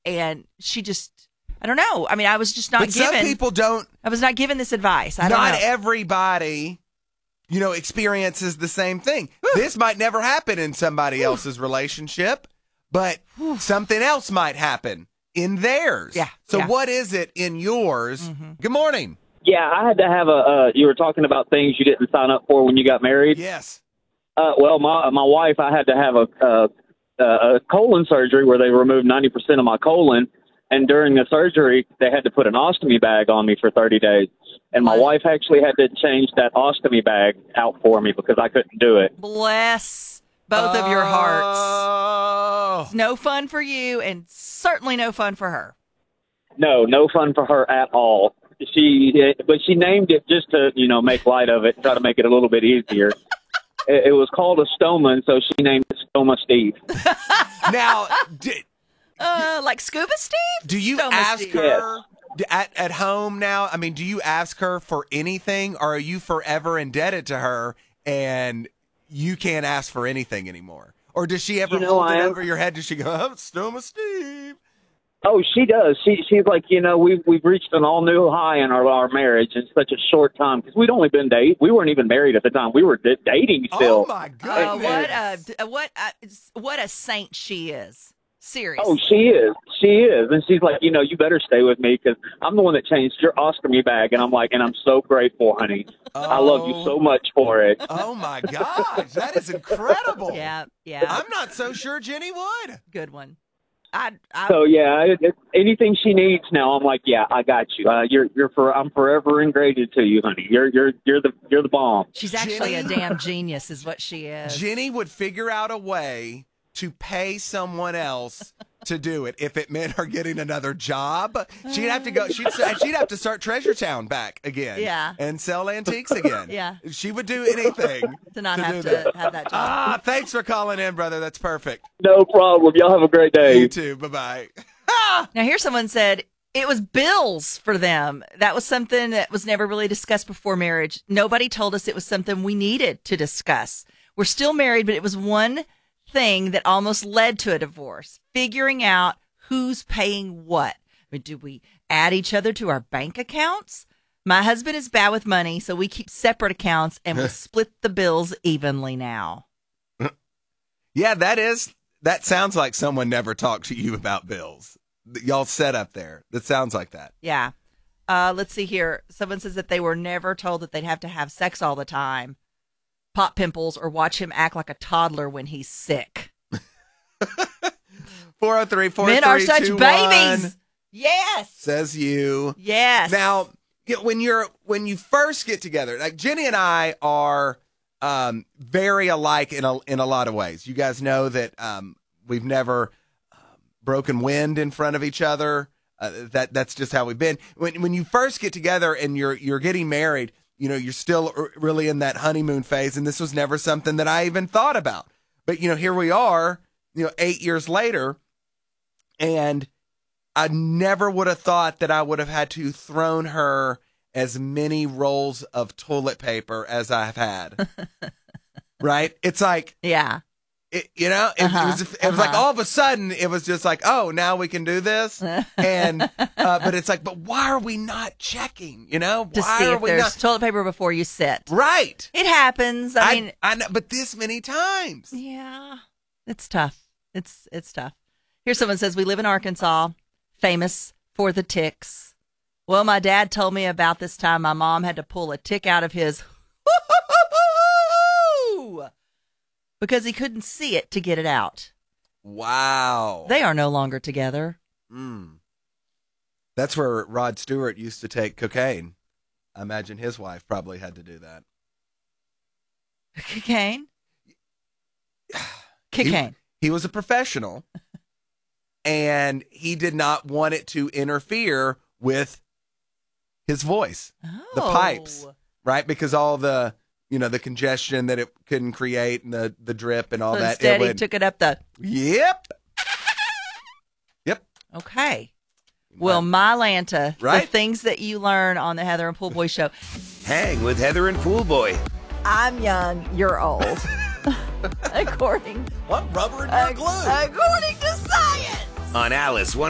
and she just, I don't know. I mean, I was just not But given. some people don't. I was not given this advice. I don't know. Not everybody, experiences the same thing. This might never happen in somebody else's relationship, but something else might happen in theirs. Yeah. So yeah. what is it in yours? Mm-hmm. Good morning. Yeah, I had to have you were talking about things you didn't sign up for when you got married. Yes. Well, my wife, I had to have a colon surgery where they removed 90% of my colon. And during the surgery, they had to put an ostomy bag on me for 30 days. And my wife actually had to change that ostomy bag out for me because I couldn't do it. Bless both of your hearts. Oh. It's no fun for you and certainly no fun for her. No fun for her at all. But she named it just to, make light of it, try to make it a little bit easier. It was called a stoma, and so she named it Stoma Steve. Now, Like Scuba Steve? do you Stoma ask Steve. her at home now? I mean, do you ask her for anything, or are you forever indebted to her and you can't ask for anything anymore? Or does she ever hold it over your head? Does she go, oh, Stoma Steve? Oh, she does. She's like, we've reached an all new high in our marriage in such a short time because we'd only been dating. We weren't even married at the time. We were dating still. Oh my goodness! What a saint she is. Seriously. Oh, she is. She is. And she's like, you better stay with me because I'm the one that changed your ostomy bag. And I'm like, and I'm so grateful, honey. I love you so much for it. Oh my gosh, that is incredible. Yeah. I'm not so sure Jenny would. Good one. So yeah, anything she needs now, I'm like, yeah, I got you. I'm forever indebted to you, honey. You're the bomb. She's actually a damn genius, is what she is. Jenny would figure out a way to pay someone else to do it. If it meant her getting another job, she'd have to go. She'd have to start Treasure Town back again. Yeah. And sell antiques again. Yeah. She would do anything to not have do to that. have that job. Thanks for calling in, brother. That's perfect. No problem. Y'all have a great day. You too. Bye-bye. Now, here someone said it was bills for them. That was something that was never really discussed before marriage. Nobody told us it was something we needed to discuss. We're still married, but it was one thing that almost led to a divorce. Figuring out who's paying what. I mean, do we add each other to our bank accounts? My husband is bad with money, so we keep separate accounts and we split the bills evenly now. Yeah, that sounds like someone never talked to you about bills. Y'all set up there. That sounds like that. Yeah. Let's see here. Someone says that they were never told that they'd have to have sex all the time, pop pimples, or watch him act like a toddler when he's sick. 403-432-1. Men are such babies. Yes. Says you. Yes. Now, when you first get together, like Jenny and I are very alike in a lot of ways. You guys know that we've never broken wind in front of each other. That's just how we've been. When you first get together and you're getting married, you're still really in that honeymoon phase, and this was never something that I even thought about. But here we are, 8 years later, and I never would have thought that I would have had to thrown her as many rolls of toilet paper as I've had. Right? It's like, yeah. It was like all of a sudden it was just like, oh, now we can do this. And, but it's like, but why are we not checking, To why see are if we there's not? toilet paper before you sit. Right. It happens. I mean, I know, but this many times. yeah, it's tough. It's tough. Here someone says, we live in Arkansas, famous for the ticks. Well, my dad told me about this time my mom had to pull a tick out of his because he couldn't see it to get it out. Wow. They are no longer together. That's where Rod Stewart used to take cocaine. I imagine his wife probably had to do that. Cocaine? Cocaine. He was a professional, and he did not want it to interfere with his voice, the pipes, right? Because all the, the congestion that it couldn't create and the drip and all So that. Instead, he took it up the... Yep. Okay. Well, Mylanta, right? The things that you learn on the Heather and Pool Boy show. Hang with Heather and Pool Boy. I'm young, you're old. According What rubber and your glue? according to science. On Alice